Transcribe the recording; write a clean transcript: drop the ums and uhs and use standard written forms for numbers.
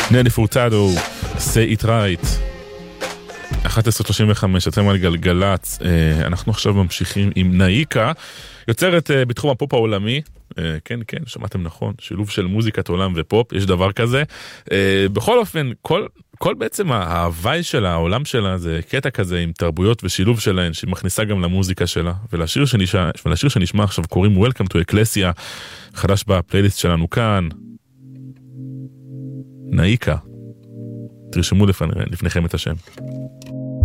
נלי פורטדו, Say It Right. 11:35, אתם על גלגלץ. אנחנו עכשיו ממשיכים עם נאיקה, יוצרת בתחום הפופ העולמי. כן, כן, שמעתם נכון, שילוב של מוזיקת עולם ופופ, יש דבר כזה. בכל אופן, כל בעצם ההוואי של העולם שלה זה קטע כזה עם תרבויות ושילוב שלהן, שהיא מכניסה גם למוזיקה שלה. ולשיר שנשמע עכשיו קוראים Welcome to Ecclesia, חדש בפלייליסט שלנו כאן. נאיקה. תרשמו לפניכם את השם.